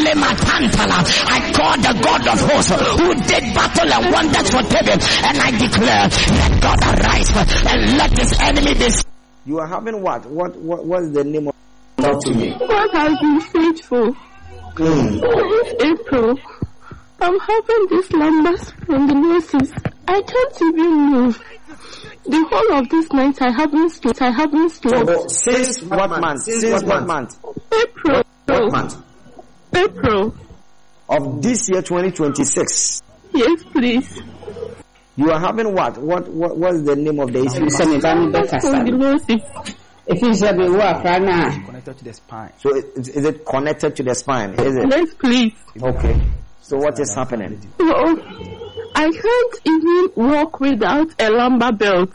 I call the God of hosts who did battle and wonders for David, and I declare, let God arise and let his enemy be. You are having what? What's the name of? Talk to me. God has been faithful. It's April. I'm having these numbers from the nurses. I can't even move. The whole of this night I haven't slept. Since what month? Since what month? April. What month? April. Of this year 2026. Yes, please. You are having what? What's the name of the issue? From the nurses. If it's a connected to the spine. So is it connected to the spine? Is it? Yes, please. Okay. So what is happening? Well, I can't even walk without a lumbar belt.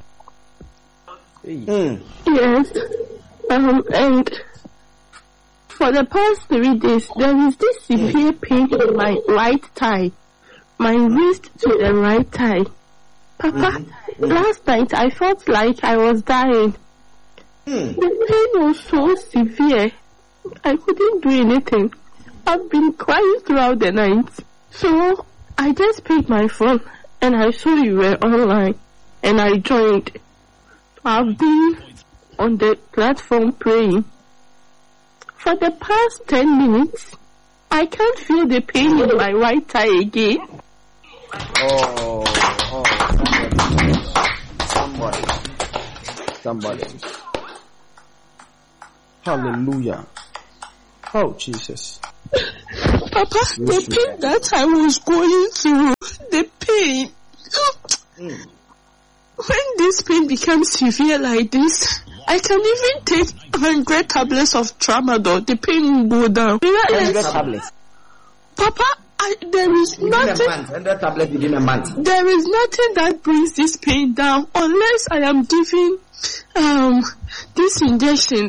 Yes. And for the past 3 days, there is this severe pain in my right thigh. My wrist to the right thigh. Papa, last night I felt like I was dying. The pain was so severe. I couldn't do anything. I've been crying throughout the night. So I just picked my phone and I saw you were online and I joined. I've been on the platform praying. For the past 10 minutes, I can't feel the pain in my right thigh again. Somebody. Hallelujah. Oh, Jesus. Papa, the pain that I was going through, the pain. When this pain becomes severe like this, I can even take 100 tablets of tramadol. The pain will go down. 100 tablets. Papa, there is nothing. 100 tablets within a month. There is nothing that brings this pain down unless I am giving this injection.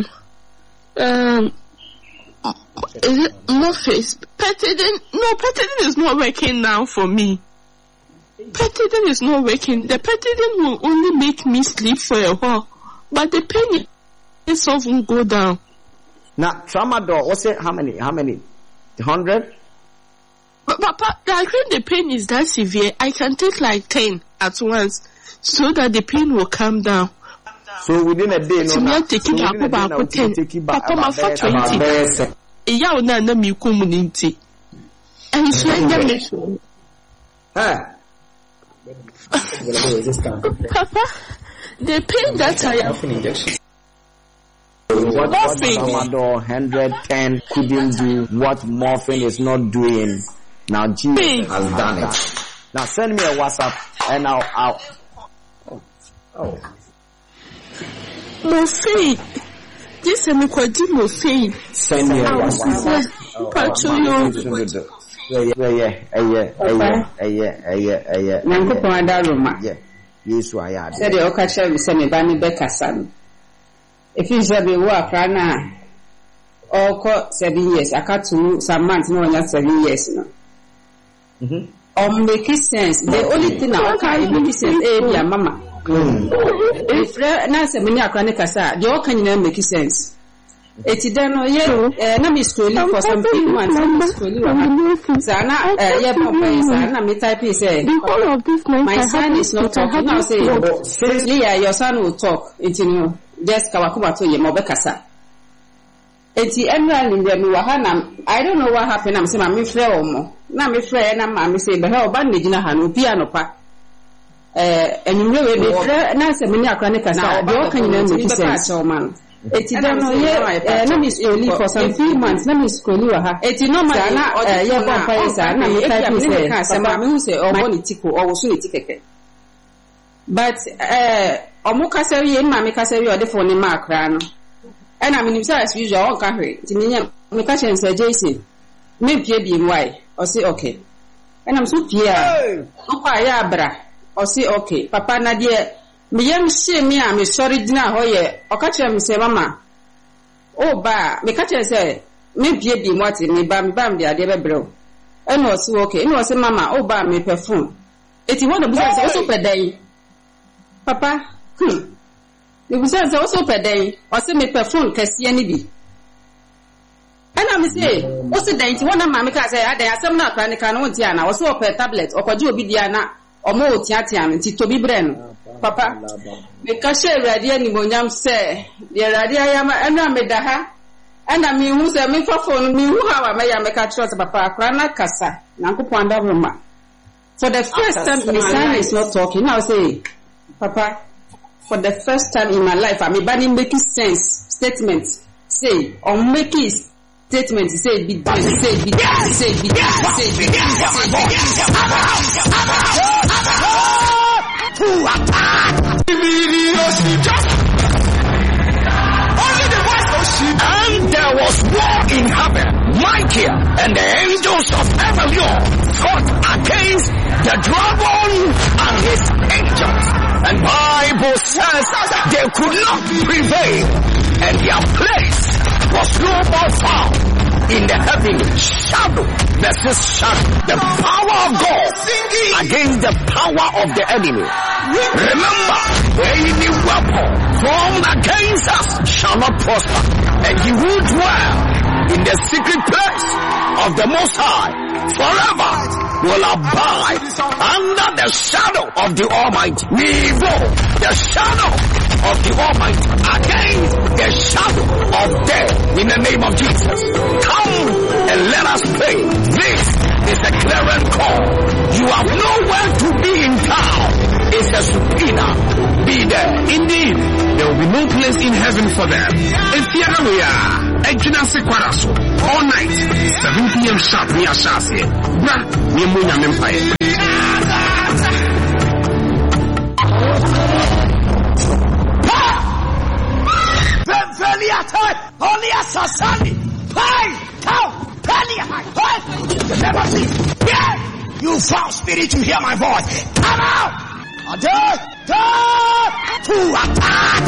Is it Morpheus? Petidin? No, Petidin is not working now for me. Petidin is not working. The Petidin will only make me sleep for a while, but the pain itself won't go down. Now, tramadol, what's it? How many? 100? But Papa, I think the pain is that severe. I can take like 10 at once, so that the pain will calm down. So within a day, Papa, my 20. Yeah, na me community. And so Papa, the pain that I have. What tramadol 110 couldn't do, what morphine is not doing. Now Jesus has done it. Now send me a WhatsApp and I'll morphine. This is morphine. Send me a WhatsApp. Yes, I am. Said the Okacha will send me Bani Beckerson. If you shall be work right now, or 7 years, I cut to some months, no, not 7 years now. Make sense. The only thing I can make sense, dear mama. If Nancy Minia Cranicasa, the all can make sense. It's done, yeah, no, Miss Coley for some few months. Sana, yeah, Papa, Sana, me type is say, my son is not talking now. Say, yeah, your son will talk. It's you, just Kawakuma to you, Mobekasa. It's the emerald in the Muahana. I don't know what happened. I'm saying, I'm afraid or more. Now, I'm afraid, and I'm saying, but how bad did you know? Piano pa. And you know, Nancy Minia Cranicasa, the can you make sense, man. It's done, yeah, no, Miss Oli for some few months, no, Miss Colua. It's no matter, yeah, Papa, say, or money tickle, or soon ticket. But, Omukasari and Mammy Casari are the phone in Mark Rano. And I mean, as usual, carry Timian, Mikacha and Sir Jason. Maybe being why, or say okay. And I'm so Pierre, Opa Yabra, or say okay, Papa Nadia. Me yam see me am sorry dina hoye o ka kire me se mama o ba me ka kire se me bie bi mwati me ba bi ade be brew e no so okay e no se mama o ba me perfume eti won do busa se so pedai papa me busa se so pedai o se me perfume kase ni bi And I'm say, what's the dainty one of my class? I had some not panic and one tiana, or so per tablet, or could you be Diana, or more tiatian, and to be bren. Papa, because she ready anyone yam say, dear idea I am and I and I mean, who's a me for phone me who have a may make a trust Papa, Crana Casa, Nanko Panda Roma. For the first time, my son is not talking. Now say, Papa, for the first time in my life, I'm about making sense statements. Say, or making statements. Say, be done. Say, be done. Say, be done. Say, be done. To attack. And there was war in heaven. Michael and the angels of Evelion fought against the dragon and his angels. And Bible says they could not prevail, and their place was no more found in the heavenly shadow versus shadow. The power of God against the power of the enemy. Remember, any weapon formed against us shall not prosper, and he who dwell in the secret place of the Most High forever will abide under the shadow of the Almighty. We invoke the shadow of the Almighty against the shadow of death in the name of Jesus. Come and let us pray. This is a clarion call. You have nowhere to be in town. It's a subpoena. Be there. Indeed, there will be no place in heaven for them. If here we are. All night, 7 p.m. sharp, we are Shasi. Bra, Nimunya Empire. You foul spirit, you hear my voice. Come out! To attack!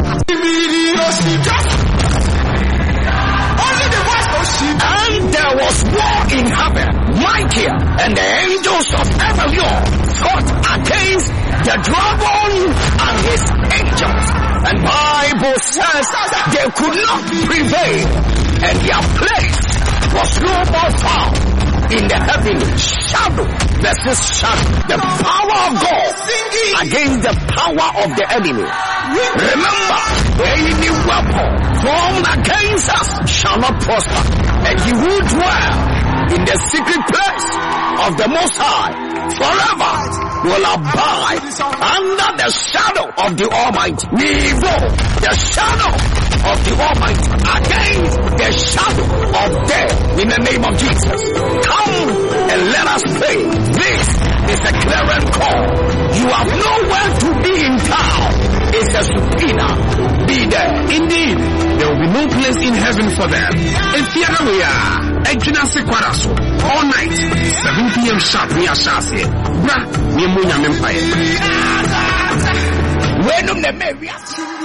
And there was war in heaven. Michael and the angels of Evelion fought against the dragon and his angels. And Bible says they could not prevail, and their place was no more found in the heavenly shadow versus shadow. The power of God against the power of the enemy. Remember, any weapon formed against us shall not prosper, and he who dwell in the secret place of the Most High forever will abide under the shadow of the Almighty. We invoke the shadow of the Almighty against the shadow of death in the name of Jesus. Come and let us pray. This is a clarion call. You have nowhere to be in town. It's a subpoena. Be there. Indeed, there will be no place in heaven for them. If here we are, all night, 7 p.m. sharp, we are Shasi. Bra, Nimunya Empire.